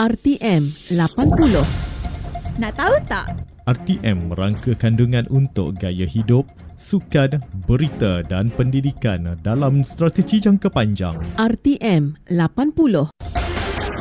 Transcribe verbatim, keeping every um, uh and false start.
R T M lapan puluh. Nak tahu tak? R T M merangka kandungan untuk gaya hidup, sukan, berita dan pendidikan dalam strategi jangka panjang. R T M lapan puluh.